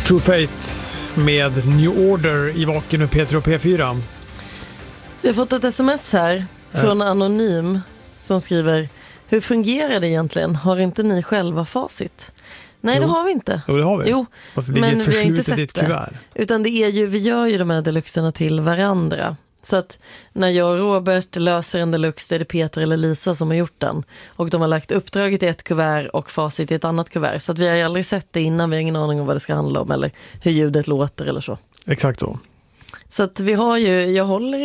True Fate med New Order i Vaken och P3 och P4. Vi har fått ett sms här från Anonym som skriver: hur fungerar det egentligen? Har inte ni själva facit? Nej, det har vi inte. Jo, det har vi. Jo, fast det ligger förslutet i ett kuvert. Utan det är ju, vi gör ju de här deluxerna till varandra. Så att när jag och Robert löser en deluxe så är det Peter eller Lisa som har gjort den. Och de har lagt uppdraget i ett kuvert och facit i ett annat kuvert. Så att vi har ju aldrig sett det innan, vi har ingen aning om vad det ska handla om eller hur ljudet låter eller så. Exakt så. Så att vi har ju, jag håller